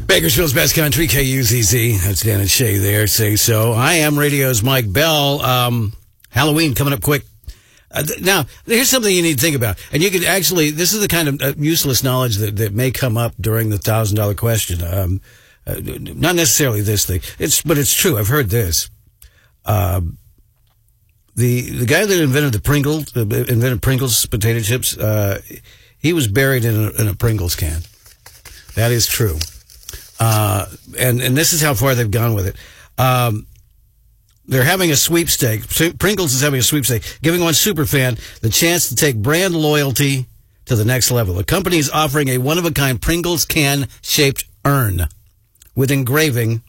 Bakersfield's Best Country, KUZZ. That's Dan and Shay there. Say so. I am radio's Mike Bell. Halloween coming up quick. Now, here's something you need to think about. And you could actually, this is the kind of useless knowledge that may come up during the $1,000 question. Not necessarily this thing. But it's true. I've heard this. The guy that invented Pringles potato chips, he was buried in a Pringles can. That is true. And this is how far they've gone with it. They're having a sweepstake. Pringles is having a sweepstake, giving one superfan the chance to take brand loyalty to the next level. The company is offering a one-of-a-kind Pringles can-shaped urn with engraving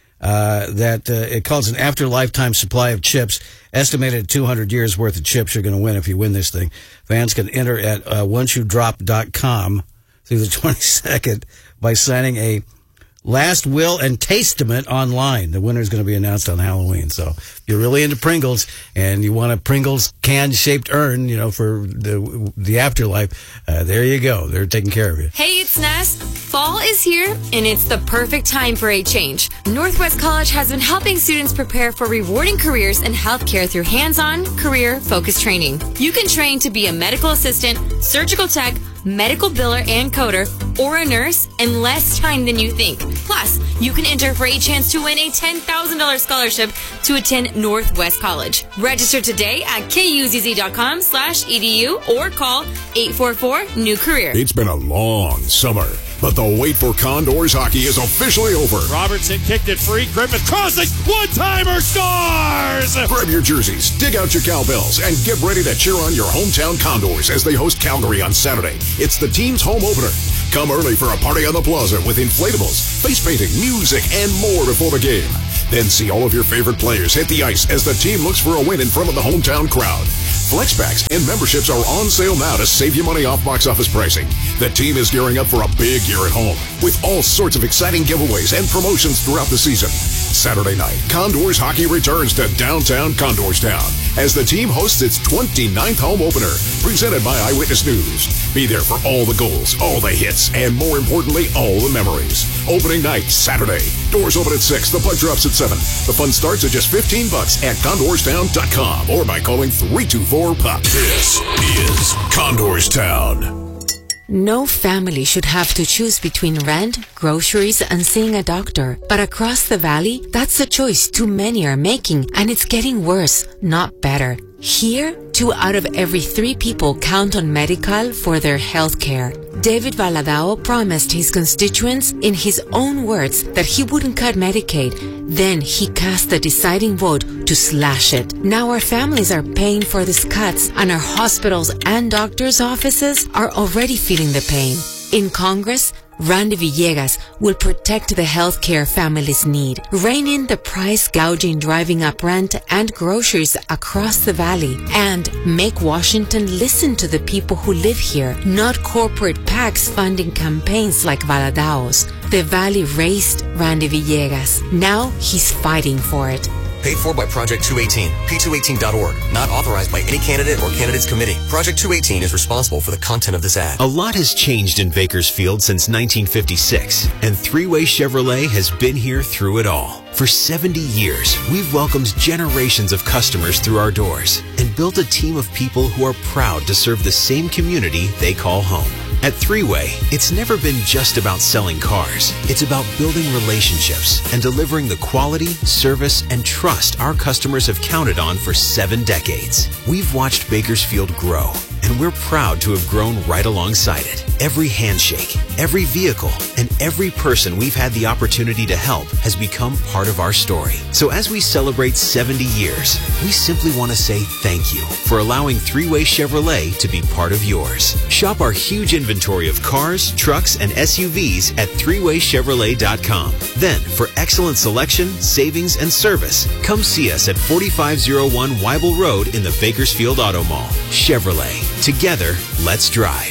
that it calls an after-lifetime supply of chips, estimated at 200 years worth of chips you're going to win if you win this thing. Fans can enter at onceyoudrop.com through the 22nd by signing a last will and testament online. The winner is going to be announced on Halloween. So if you're really into Pringles and you want a Pringles can-shaped urn, for the afterlife, there you go. They're taking care of you. Hey, it's Ness. Fall is here, and it's the perfect time for a change. Northwest College has been helping students prepare for rewarding careers in healthcare through hands-on, career-focused training. You can train to be a medical assistant, surgical tech, medical biller and coder, or a nurse in less time than you think. Plus, you can enter for a chance to win a $10,000 scholarship to attend Northwest College. Register today at kuzz.com/edu or call 844-NEW-CAREER. It's been a long summer, but the wait for Condors hockey is officially over. Robertson kicked it free. Griffith crossing. One-timer scores! Grab your jerseys, dig out your cowbells, and get ready to cheer on your hometown Condors as they host Calgary on Saturday. It's the team's home opener. Come early for a party on the plaza with inflatables, face painting, music, and more before the game. Then see all of your favorite players hit the ice as the team looks for a win in front of the hometown crowd. Flex packs and memberships are on sale now to save you money off box office pricing. The team is gearing up for a big year at home with all sorts of exciting giveaways and promotions throughout the season. Saturday night, Condors hockey returns to downtown Condorstown as the team hosts its 29th home opener, presented by Eyewitness News. Be there for all the goals, all the hits, and more importantly, all the memories. Opening night, Saturday. Doors open at 6. The puck drops at 7. The fun starts at just $15 at condorstown.com or by calling 324-PUCK. This is Condorstown. No family should have to choose between rent, groceries, and seeing a doctor. But across the valley, that's a choice too many are making, and it's getting worse, not better. Here, 2 out of every 3 people count on Medi-Cal for their health care. David Valadao promised his constituents, in his own words, that he wouldn't cut Medicaid. Then he cast the deciding vote to slash it. Now our families are paying for these cuts, and our hospitals and doctors' offices are already feeling the pain. In Congress, Randy Villegas will protect the healthcare families need, rein in the price gouging driving up rent and groceries across the valley, and make Washington listen to the people who live here, not corporate PACs funding campaigns like Valadao's. The valley raised Randy Villegas. Now he's fighting for it. Paid for by Project 218, p218.org. Not authorized by any candidate or candidates committee. Project 218 is responsible for the content of this ad. A lot has changed in Bakersfield since 1956, and Three-Way Chevrolet has been here through it all. For 70 years, we've welcomed generations of customers through our doors and built a team of people who are proud to serve the same community they call home. At Three-Way, it's never been just about selling cars. It's about building relationships and delivering the quality, service, and trust our customers have counted on for 7 decades. We've watched Bakersfield grow, and we're proud to have grown right alongside it. Every handshake, every vehicle, and every person we've had the opportunity to help has become part of our story. So as we celebrate 70 years, we simply want to say thank you for allowing Three-Way Chevrolet to be part of yours. Shop our huge inventory of cars, trucks, and SUVs at threewaychevrolet.com. Then, for excellent selection, savings, and service, come see us at 4501 Weibel Road in the Bakersfield Auto Mall. Chevrolet. Together, let's drive.